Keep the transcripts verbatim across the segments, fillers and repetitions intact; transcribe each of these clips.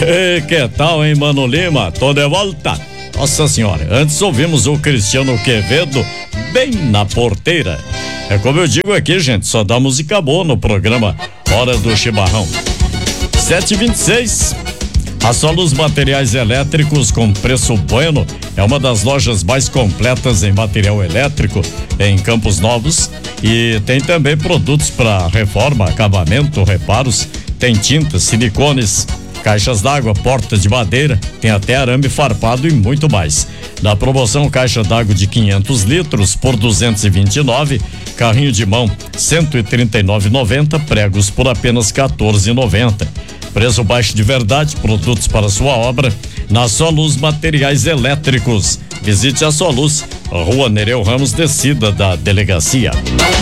E que tal, hein, Mano Lima? Tô de volta. Nossa senhora, antes ouvimos o Cristiano Quevedo bem na porteira. É como eu digo aqui, gente, só dá música boa no programa Hora do Chimarrão. sete e vinte e seis. A Soluz Materiais Elétricos com preço bueno é uma das lojas mais completas em material elétrico em Campos Novos e tem também produtos para reforma, acabamento, reparos, tem tintas, silicones, caixas d'água, portas de madeira, tem até arame farpado e muito mais. Na promoção, caixa d'água de quinhentos litros por duzentos e vinte e nove, carrinho de mão cento e trinta e nove reais e noventa centavos, pregos por apenas quatorze reais e noventa centavos. Preço baixo de verdade, produtos para sua obra na Soluz Materiais Elétricos. Visite a Soluz, Rua Nereu Ramos, descida da delegacia.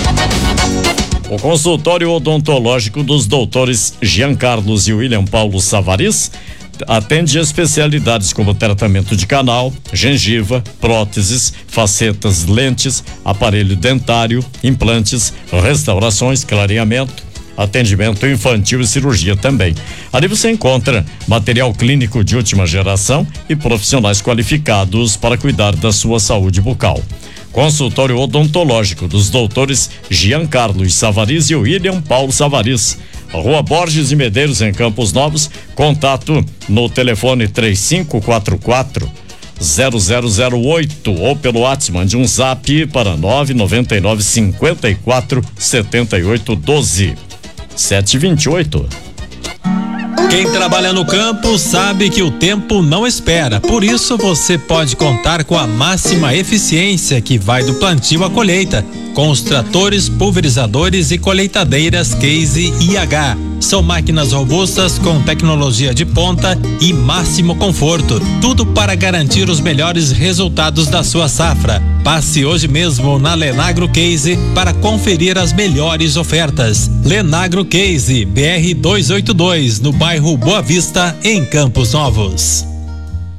O consultório odontológico dos doutores Jean Carlos e William Paulo Savaris atende especialidades como tratamento de canal, gengiva, próteses, facetas, lentes, aparelho dentário, implantes, restaurações, clareamento, atendimento infantil e cirurgia também. Ali você encontra material clínico de última geração e profissionais qualificados para cuidar da sua saúde bucal. Consultório odontológico dos doutores Jean Carlos Savaris e William Paulo Savaris. Rua Borges e Medeiros, em Campos Novos. Contato no telefone três cinco quatro quatro zero zero zero oito ou pelo WhatsApp, mande um zap para nove nove nove cinco quatro sete oito um dois. sete e vinte e oito. Quem trabalha no campo sabe que o tempo não espera, por isso você pode contar com a máxima eficiência que vai do plantio à colheita, com os tratores, pulverizadores e colheitadeiras Case I H. São máquinas robustas com tecnologia de ponta e máximo conforto, tudo para garantir os melhores resultados da sua safra. Passe hoje mesmo na Lenagro Case para conferir as melhores ofertas. Lenagro Case, B R duzentos e oitenta e dois, no bairro Boa Vista, em Campos Novos.